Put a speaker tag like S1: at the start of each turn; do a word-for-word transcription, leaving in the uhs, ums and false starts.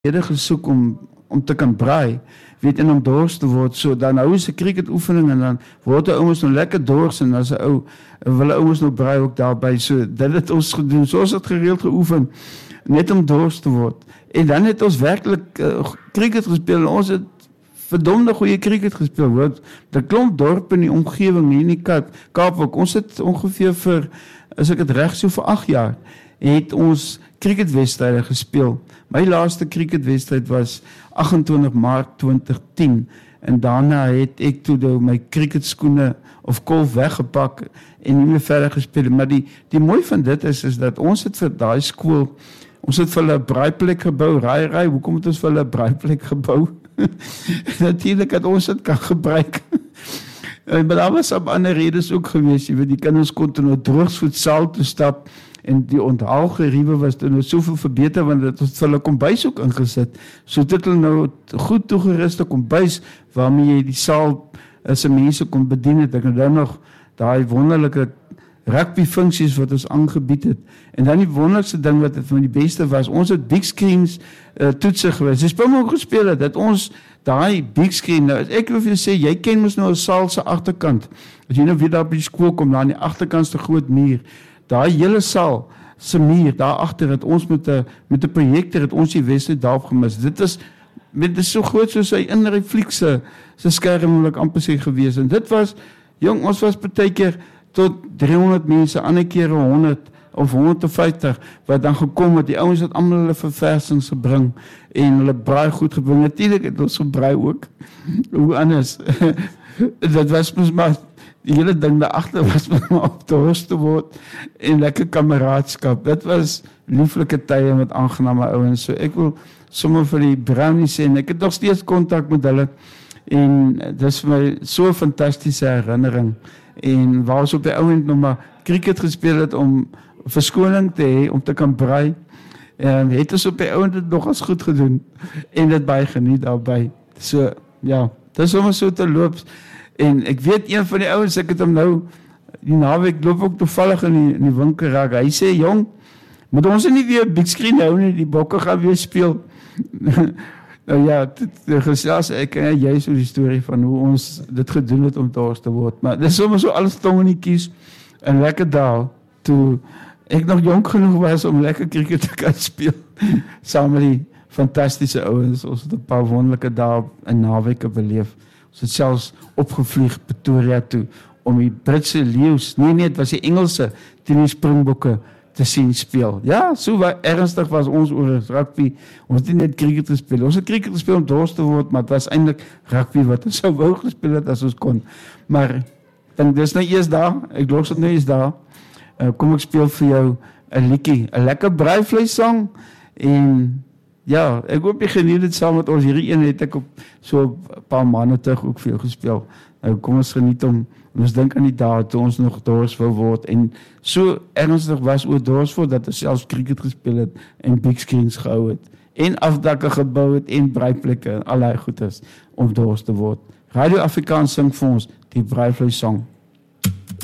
S1: gelede gesoek om om te kan braai, weet en om dors te word. So dan nou is 'n cricket oefening en dan word die ouens nou lekker dors en as 'n ou wil ouens nou braai ook daarby. So dit het ons gedoen. So ons het gereeld geoefen net om dors te word. En dan het ons werklik uh, cricket gespeel. Ons het verdomde goeie cricket gespeel. Hoor, daar klomp dorpe in die omgewing hier in die Kaap, Kaap ook. Ons het ongeveer vir, as ek dit reg so vir agt jaar, het ons cricketwedstryde gespeel. My laaste cricketwedstryd was agt en twintig Maart twintig tien en daarna het ek toe nou my cricketskoene of kolf weggepak en nie meer verder gespeel. Maar die die mooi van dit is is dat ons het vir daai skool, ons het vir hulle 'n braaiplek gebou. Raai raai, hoekom het ons vir hulle 'n braaiplek gebou? Natuurlik het ons dit kan gebruik. Maar daar was op ander redes ook gewees, jy weet, die kinders kon toe nou droogsvoetsaal toe stap en die onthaalgeriewe was toe nou soveel verbeter, want dit het vir hulle kombuis ook ingesit. So dit hulle nou goed toegeruste kombuis, waarmee jy die saal as 'n mense kon bedien het. Ek het dan nog daai wonderlike rugby funksies wat ons aangebied het. En dan die wonderlikste ding wat het van die beste was, ons het big screens uh, toetse gewees. Dis speel ook gespeel het, dat ons daai big screen, nou, ek wil vir jou sê, jy ken mos nou 'n saal se agterkant. As jy nou weer daar by die skool kom, daar aan die agterkantste groot muur, daai hele saal se muur, daar agter het ons met 'n met 'n projektor het ons die wedstryd daarop gemis. Dit is dit is so groot soos hy in 'n refleks se se skerm wil ek amper sê gewees. En dit was, jong, ons was partykeer tot driehonderd mense, ander kere honderd of honderdvyftig wat dan gekom het. Die ouens het almal hulle verversings gebring en hulle braai goed gebring. Natuurlik het ons gebraai ook. Hoe anders? Dit was mos maar die hele ding daar agter was maar op dors te word en lekker kameraadskap. Dit was lieflike tye met aangename ouens. So ek wil sommer vir die Brownies sê, en ek het nog steeds kontak met hulle en dis vir my so 'n fantastiese herinnering. En waar ons op die ouend nog maar cricket gespeel het om verskoning te hê, om te kan braai. En het ons op die ouend het nog as goed gedoen en dit baie geniet daarby. So ja, dit is sommer so te loop. En ek weet een van die ouens, ek het hom nou die naweek loop ook toevallig in die, in die winkel raak. Hy sê, jong, moet ons nie weer big screen hou nie, die bokke gaan weer speel. Nou ja, dit gesels ek en jy so die storie van hoe ons dit gedoen het om dors te word. Maar dis sommer so alles tong in die kies en lekker daal toe ek nog jonk genoeg was om lekker cricket te kan speel saam met die fantastiese ouens. Ons het 'n paar wonderlike dae in naweke beleef. Ons het selfs opgevlieg Pretoria toe om die Britse leeu's, nee nee, dit was die Engelse teen die Springbokke te sien speel. Ja, so wat ernstig was ons oor rugby. Ons het nie net cricket gespeel. Ons het cricket gespeel om dors te word, maar dit was eintlik rugby wat ons sou wou gespeel het as ons kon. Maar dan dis nou eers daar. Ek los dit nou eers daar. Uh, kom ek speel vir jou 'n liedjie, 'n lekker braaivleis song en ja, ek hoop jy geniet dit saam met ons. Hierdie een het ek op so 'n paar maande terug ook vir jou gespeel. Nou kom ons geniet hom. Ons dink aan die dae toe ons nog dors wou word en so ernstig was oor dors word dat ons selfs cricket gespeel het en big screens gehou het en afdakke gebou het en braaiplekke en al daai goedes om dors te word. Radio Afrikaans sing vir ons die braaivleis song.